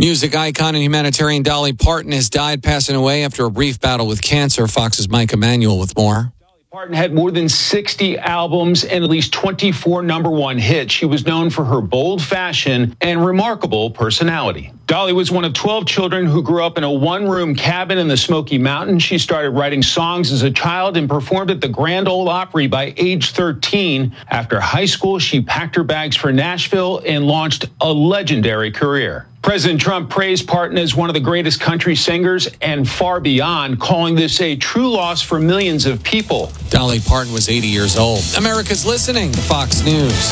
Music icon and humanitarian Dolly Parton has died, passing away after a brief battle with cancer. Fox's Mike Emanuel with more. Parton had more than 60 albums and at least 24 #1 hits. She was known for her bold fashion and remarkable personality. Dolly was one of 12 children who grew up in a one-room cabin in the Smoky Mountains. She started writing songs as a child and performed at the Grand Ole Opry by age 13. After high school, she packed her bags for Nashville and launched a legendary career. President Trump praised Parton as one of the greatest country singers and far beyond, calling this a true loss for millions of people. Dolly Parton was 80 years old. America's listening to Fox News.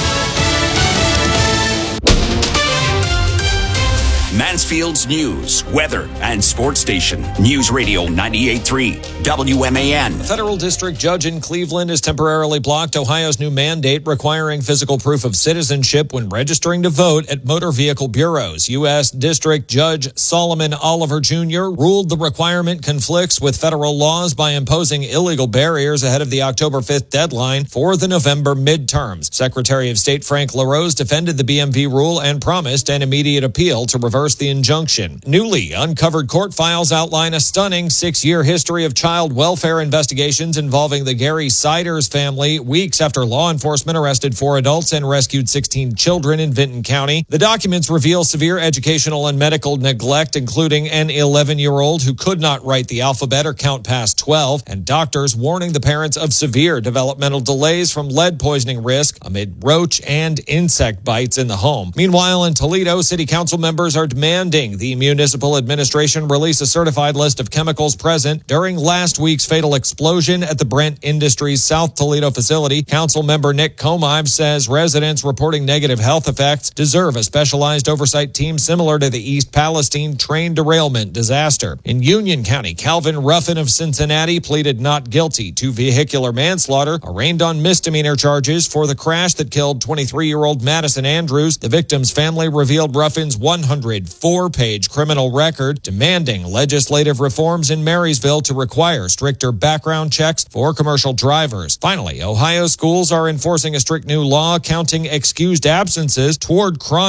Mansfield's news, weather, and sports station. News Radio 98.3 WMAN. A federal district judge in Cleveland has temporarily blocked Ohio's new mandate requiring physical proof of citizenship when registering to vote at motor vehicle bureaus. U.S. District Judge Solomon Oliver Jr. ruled the requirement conflicts with federal laws by imposing illegal barriers ahead of the October 5th deadline for the November midterms. Secretary of State Frank LaRose defended the BMV rule and promised an immediate appeal to reverse the injunction. Newly uncovered court files outline a stunning 6-year history of child welfare investigations involving the Gary Siders family weeks after law enforcement arrested 4 adults and rescued 16 children in Vinton County. The documents reveal severe educational and medical neglect, including an 11-year-old who could not write the alphabet or count past 12, and doctors warning the parents of severe developmental delays from lead poisoning risk amid roach and insect bites in the home. Meanwhile, in Toledo, city council members are demanding the municipal administration release a certified list of chemicals present during last week's fatal explosion at the Brent Industries South Toledo facility. Council member Nick Comive says residents reporting negative health effects deserve a specialized oversight team similar to the East Palestine train derailment disaster. In Union County, Calvin Ruffin of Cincinnati pleaded not guilty to vehicular manslaughter, arraigned on misdemeanor charges for the crash that killed 23-year-old Madison Andrews. The victim's family revealed Ruffin's 104-page criminal record, demanding legislative reforms in Marysville to require stricter background checks for commercial drivers. Finally, Ohio schools are enforcing a strict new law counting excused absences toward chronic